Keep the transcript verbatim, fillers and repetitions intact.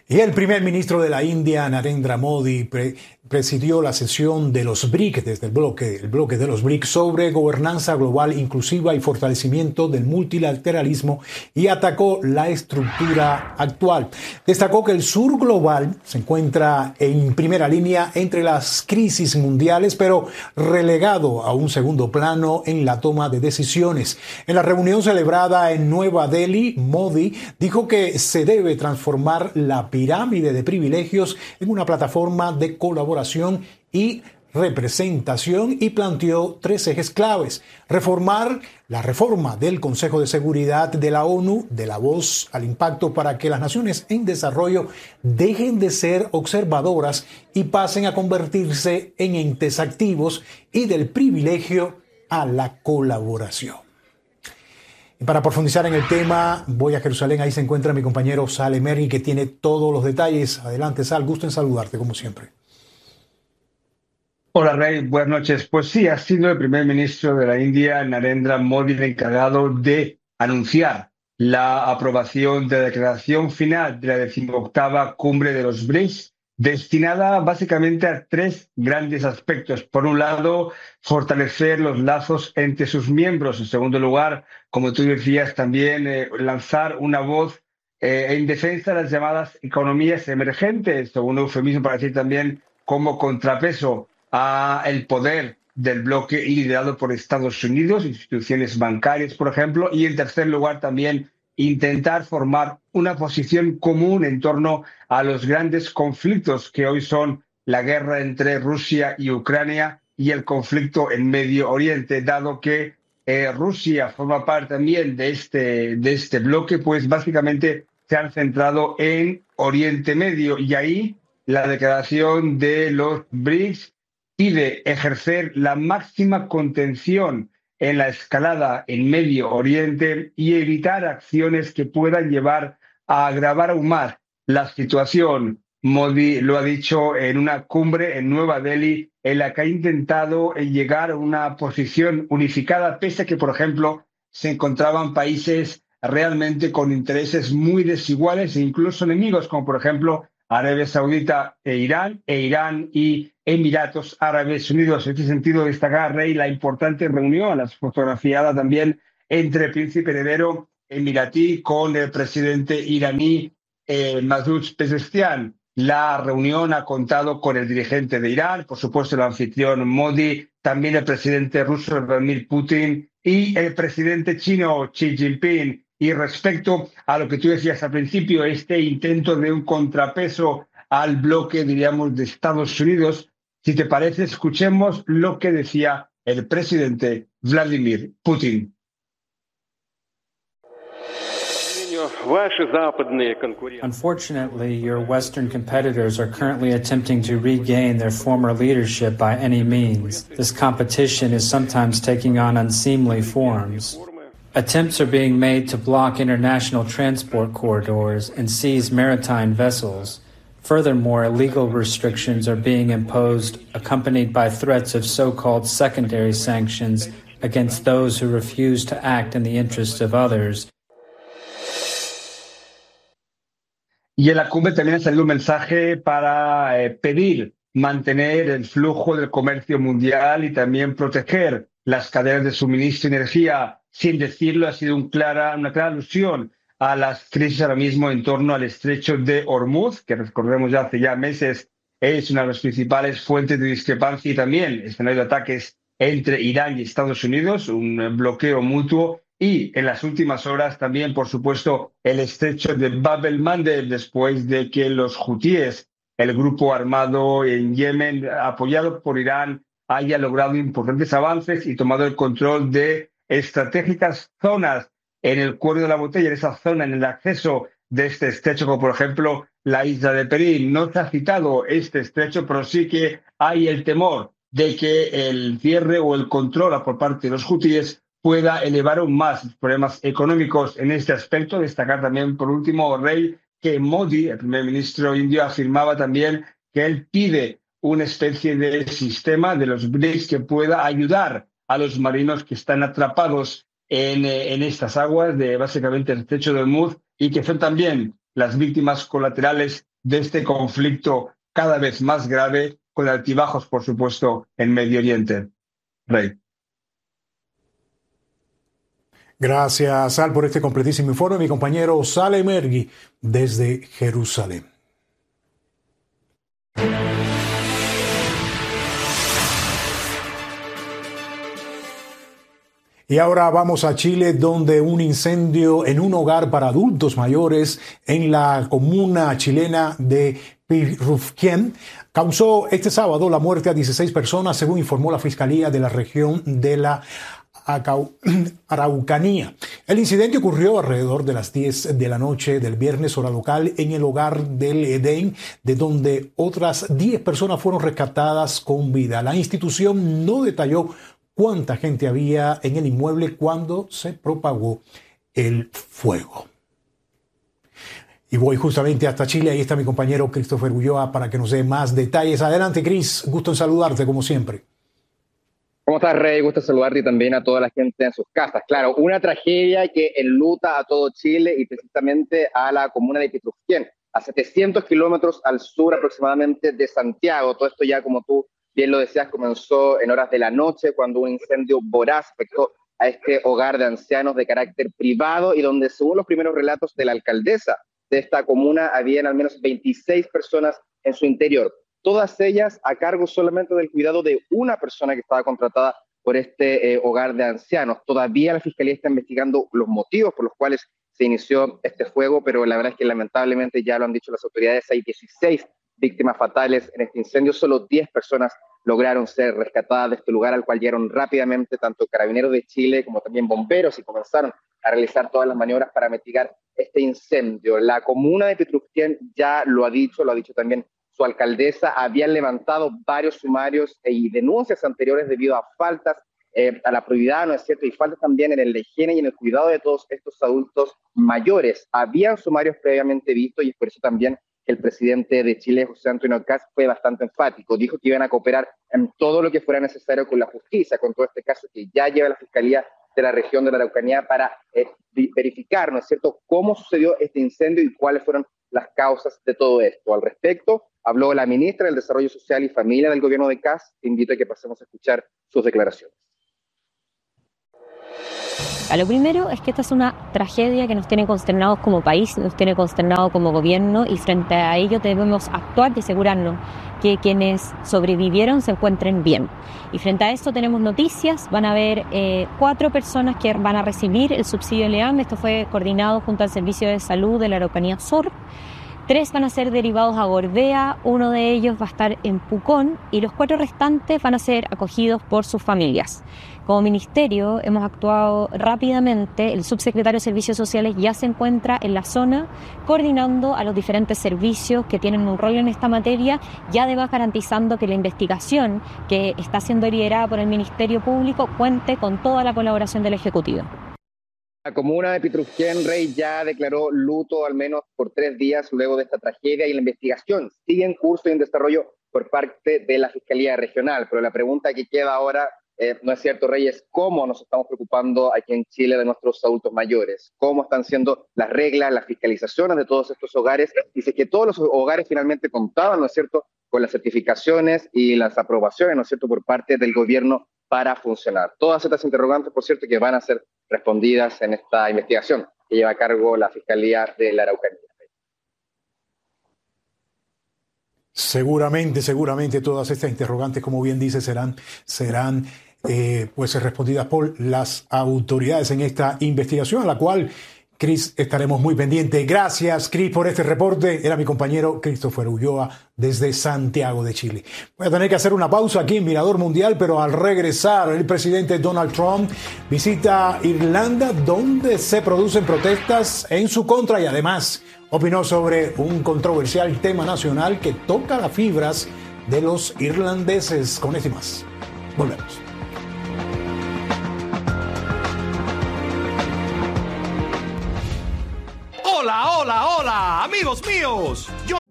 Y el primer ministro de la India, Narendra Modi, pre presidió la sesión de los B R I C, desde el bloque, el bloque de los B R I C, sobre gobernanza global inclusiva y fortalecimiento del multilateralismo y atacó la estructura actual. Destacó que el sur global se encuentra en primera línea entre las crisis mundiales, pero relegado a un segundo plano en la toma de decisiones. En la reunión celebrada en Nueva Delhi, Modi dijo que se debe transformar la pirámide de privilegios en una plataforma de colaboración y representación y planteó tres ejes claves: reformar la reforma del Consejo de Seguridad de la ONU, de la voz al impacto para que las naciones en desarrollo dejen de ser observadoras y pasen a convertirse en entes activos, y del privilegio a la colaboración. Y para profundizar en el tema, voy a Jerusalén. Ahí se encuentra mi compañero Sal Emery, que tiene todos los detalles. Adelante, Sal, gusto en saludarte como siempre. Hola, Rey, buenas noches. Pues sí, ha sido el primer ministro de la India, Narendra Modi, el encargado de anunciar la aprobación de la declaración final de la decimoctava cumbre de los B R I C S, destinada básicamente a tres grandes aspectos. Por un lado, fortalecer los lazos entre sus miembros. En segundo lugar, como tú decías, también eh, lanzar una voz eh, en defensa de las llamadas economías emergentes, según un eufemismo para decir también como contrapeso a el poder del bloque liderado por Estados Unidos, instituciones bancarias, por ejemplo, y en tercer lugar también intentar formar una posición común en torno a los grandes conflictos que hoy son la guerra entre Rusia y Ucrania y el conflicto en Medio Oriente, dado que eh, Rusia forma parte también de este, de este bloque, pues básicamente se han centrado en Oriente Medio, y ahí la declaración de los B R I C S pide ejercer la máxima contención en la escalada en Medio Oriente y evitar acciones que puedan llevar a agravar aún más la situación. Modi lo ha dicho en una cumbre en Nueva Delhi, en la que ha intentado llegar a una posición unificada, pese a que, por ejemplo, se encontraban países realmente con intereses muy desiguales e incluso enemigos, como por ejemplo Arabia Saudita e Irán, e Irán y Emiratos Árabes Unidos. En este sentido, destacar, Rey, la importante reunión, la fotografiada también, entre el príncipe heredero emiratí con el presidente iraní eh, Masoud Pezeshkian. La reunión ha contado con el dirigente de Irán, por supuesto el anfitrión Modi, también el presidente ruso Vladimir Putin y el presidente chino Xi Jinping. Y respecto a lo que tú decías al principio, este intento de un contrapeso al bloque, diríamos, de Estados Unidos, si te parece, escuchemos lo que decía el presidente Vladimir Putin. Unfortunately, your Western competitors are currently attempting to regain their former leadership by any means. This competition is sometimes taking on unseemly forms. Attempts are being made to block international transport corridors and seize maritime vessels. Furthermore, illegal restrictions are being imposed, accompanied by threats of so-called secondary sanctions against those who refuse to act in the interests of others. Y en la cumbre también ha salido un mensaje para eh, pedir mantener el flujo del comercio mundial y también proteger las cadenas de suministro de energía. Sin decirlo, ha sido un clara, una clara alusión a las crisis ahora mismo en torno al estrecho de Hormuz, que recordemos ya hace ya meses es una de las principales fuentes de discrepancia y también escenario de ataques entre Irán y Estados Unidos, un bloqueo mutuo. Y en las últimas horas también, por supuesto, el estrecho de Bab el-Mandeb, después de que los hutíes, el grupo armado en Yemen, apoyado por Irán, haya logrado importantes avances y tomado el control de estratégicas zonas en el cuello de la botella, en esa zona, en el acceso de este estrecho, como por ejemplo la isla de Perín. No se ha citado este estrecho, pero sí que hay el temor de que el cierre o el control por parte de los hutíes pueda elevar aún más los problemas económicos en este aspecto. Destacar también, por último, Rey, que Modi, el primer ministro indio, afirmaba también que él pide una especie de sistema de los B R I C S que pueda ayudar a los marinos que están atrapados en, en estas aguas de básicamente el estrecho de Hormuz y que son también las víctimas colaterales de este conflicto cada vez más grave, con altibajos, por supuesto, en Medio Oriente. Rey. Gracias, Sal, por este completísimo informe. Mi compañero Saleh Mergui, desde Jerusalén. Y ahora vamos a Chile, donde un incendio en un hogar para adultos mayores en la comuna chilena de Pirufquén causó este sábado la muerte a dieciséis personas, según informó la Fiscalía de la región de la Araucanía. El incidente ocurrió alrededor de las diez de la noche del viernes hora local en el hogar del Edén, de donde otras diez personas fueron rescatadas con vida. La institución no detalló cuánta gente había en el inmueble cuando se propagó el fuego. Y voy justamente hasta Chile, ahí está mi compañero Christopher Ulloa para que nos dé más detalles. Adelante, Chris, gusto en saludarte como siempre. ¿Cómo estás, Rey? Gusto saludarte y también a toda la gente en sus casas. Claro, una tragedia que enluta a todo Chile y precisamente a la comuna de Pirufquén, a setecientos kilómetros al sur aproximadamente de Santiago. Todo esto ya, como tú bien lo decías, comenzó en horas de la noche cuando un incendio voraz afectó a este hogar de ancianos de carácter privado y donde, según los primeros relatos de la alcaldesa de esta comuna, habían al menos veintiséis personas en su interior. Todas ellas a cargo solamente del cuidado de una persona que estaba contratada por este eh, hogar de ancianos. Todavía la Fiscalía está investigando los motivos por los cuales se inició este fuego, pero la verdad es que lamentablemente, ya lo han dicho las autoridades, hay dieciséis víctimas fatales en este incendio. Solo diez personas lograron ser rescatadas de este lugar, al cual llegaron rápidamente tanto Carabineros de Chile como también bomberos y comenzaron a realizar todas las maniobras para mitigar este incendio. La comuna de Pirufquén ya lo ha dicho, lo ha dicho también su alcaldesa, habían levantado varios sumarios y denuncias anteriores debido a faltas eh, a la probidad, ¿no es cierto? Y faltas también en el higiene y en el cuidado de todos estos adultos mayores. Habían sumarios previamente vistos y es por eso también que el presidente de Chile, José Antonio Kast, fue bastante enfático. Dijo que iban a cooperar en todo lo que fuera necesario con la justicia, con todo este caso que ya lleva la Fiscalía de la región de la Araucanía para eh, verificar, ¿no es cierto?, cómo sucedió este incendio y cuáles fueron las causas de todo esto. Al respecto, habló la ministra del Desarrollo Social y Familia del gobierno de Kast. Te invito a que pasemos a escuchar sus declaraciones. Lo primero es que esta es una tragedia que nos tiene consternados como país, nos tiene consternados como gobierno, y frente a ello debemos actuar y asegurarnos que quienes sobrevivieron se encuentren bien. Y frente a esto tenemos noticias, van a haber eh, cuatro personas que van a recibir el subsidio LEAM. Esto fue coordinado junto al Servicio de Salud de la Araucanía Sur. Tres van a ser derivados a Gorbea, uno de ellos va a estar en Pucón y los cuatro restantes van a ser acogidos por sus familias. Como ministerio hemos actuado rápidamente, el subsecretario de Servicios Sociales ya se encuentra en la zona coordinando a los diferentes servicios que tienen un rol en esta materia, ya además garantizando que la investigación que está siendo liderada por el Ministerio Público cuente con toda la colaboración del Ejecutivo. La comuna de Pirufquén, Rey, ya declaró luto al menos por tres días luego de esta tragedia y la investigación sigue en curso y en desarrollo por parte de la Fiscalía Regional. Pero la pregunta que queda ahora, eh, no es cierto, Rey, es cómo nos estamos preocupando aquí en Chile de nuestros adultos mayores, cómo están siendo las reglas, las fiscalizaciones de todos estos hogares. Dice que todos los hogares finalmente contaban, ¿no es cierto?, con las certificaciones y las aprobaciones, ¿no es cierto?, por parte del gobierno para funcionar. Todas estas interrogantes, por cierto, que van a ser respondidas en esta investigación que lleva a cargo la Fiscalía de la Araucanía. Seguramente, seguramente todas estas interrogantes, como bien dice, serán, serán eh, pues respondidas por las autoridades en esta investigación, a la cual, Chris, estaremos muy pendientes. Gracias, Chris, por este reporte. Era mi compañero Christopher Ulloa desde Santiago de Chile. Voy a tener que hacer una pausa aquí en Mirador Mundial, pero al regresar, el presidente Donald Trump visita Irlanda, donde se producen protestas en su contra y además opinó sobre un controversial tema nacional que toca las fibras de los irlandeses. Con esto y más, volvemos. Hola, hola, hola, amigos míos. Yo